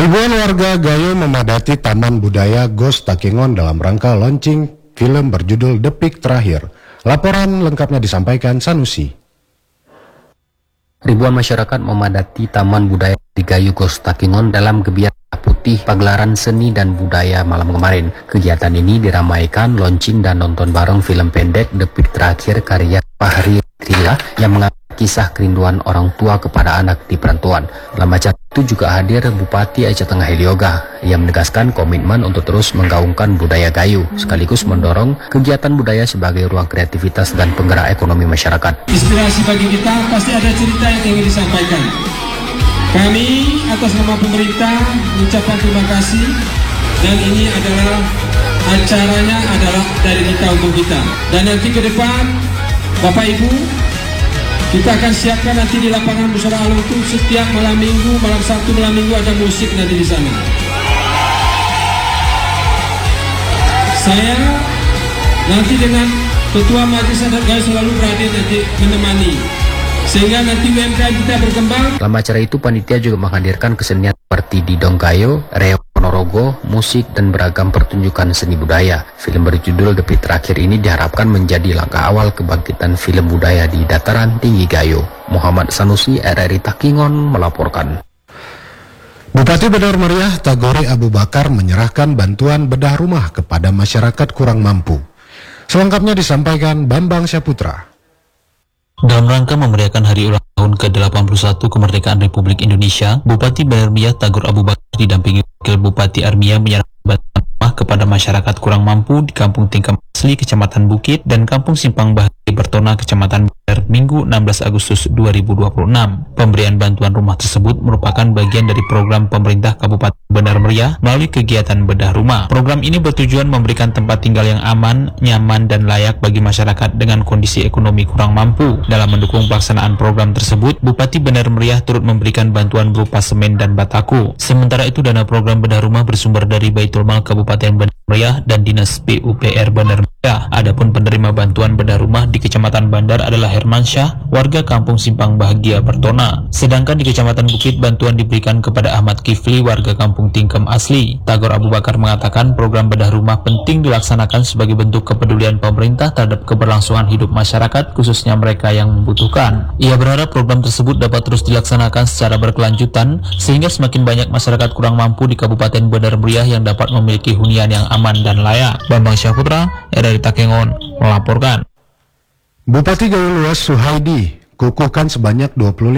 Ribuan warga Gayo memadati Taman Budaya Gos Takengon dalam rangka launching film berjudul Depik Terakhir. Laporan lengkapnya disampaikan Sanusi. Ribuan masyarakat memadati Taman Budaya di Gayo Gos Takengon dalam kegiatan putih pagelaran seni dan budaya malam kemarin. Kegiatan ini diramaikan launching dan nonton bareng film pendek Depik Terakhir karya Fahri Rila yang mengangkat kisah kerinduan orang tua kepada anak di perantauan. Dalam acara itu juga hadir Bupati Aceh Tengah Helioga yang menegaskan komitmen untuk terus menggaungkan budaya Gayo, sekaligus mendorong kegiatan budaya sebagai ruang kreativitas dan penggerak ekonomi masyarakat. Inspirasi bagi kita pasti ada cerita yang ingin disampaikan. Kami atas nama pemerintah mengucapkan terima kasih, dan ini adalah acaranya adalah dari kita untuk kita. Dan nanti ke depan Bapak Ibu, kita akan siapkan nanti di lapangan Musara Alung itu setiap malam minggu, malam Sabtu, malam minggu ada musik nanti di sana. Saya nanti dengan Ketua Majelis Adat Gayo selalu berhadir nanti menemani, sehingga nanti UMKM kita berkembang. Dalam acara itu panitia juga menghadirkan kesenian seperti Didong Gayo, Reog Ponorogo, musik dan beragam pertunjukan seni budaya. Film berjudul Depik Terakhir ini diharapkan menjadi langkah awal kebangkitan film budaya di dataran tinggi Gayo. Muhammad Sanusi, RRI Takengon melaporkan. Bupati Benar Meriah Tagore Abu Bakar menyerahkan bantuan bedah rumah kepada masyarakat kurang mampu. Selengkapnya disampaikan Bambang Syaputra. Dalam rangka memeriahkan hari ulang tahun ke-81 kemerdekaan Republik Indonesia, Bupati Benar Meriah Tagore Abu Bakar didampingi Wakil Bupati Armia menyerahkan bantuan rumah kepada masyarakat kurang mampu di Kampung Tingkam Asli, Kecamatan Bukit, dan Kampung Simpang Bahagia Bertona, Kecamatan Bandar, Minggu 16 Agustus 2026. Pemberian bantuan rumah tersebut merupakan bagian dari program pemerintah Kabupaten Benar Meriah melalui kegiatan bedah rumah. Program ini bertujuan memberikan tempat tinggal yang aman, nyaman, dan layak bagi masyarakat dengan kondisi ekonomi kurang mampu. Dalam mendukung pelaksanaan program tersebut, Bupati Benar Meriah turut memberikan bantuan berupa semen dan bataku. Sementara itu, dana program bedah rumah bersumber dari Baitul Mal Kabupaten Benar Meriah dan Dinas PUPR Benar Meriah. Adapun penerima bantuan bedah rumah di Kecamatan Bandar adalah Hermansyah, warga Kampung Simpang Bahagia Bertona. Sedangkan di Kecamatan Bukit, bantuan diberikan kepada Ahmad Kifli, warga Kampung Tingkem Asli. Tagore Abu Bakar mengatakan program bedah rumah penting dilaksanakan sebagai bentuk kepedulian pemerintah terhadap keberlangsungan hidup masyarakat, khususnya mereka yang membutuhkan. Ia berharap program tersebut dapat terus dilaksanakan secara berkelanjutan, sehingga semakin banyak masyarakat kurang mampu di Kabupaten Benar Meriah yang dapat memiliki hunian yang aman dan layak. Bambang Syaputra, RRI Takengon melaporkan. Bupati Gayo Luas Suhaidi kukuhkan sebanyak 25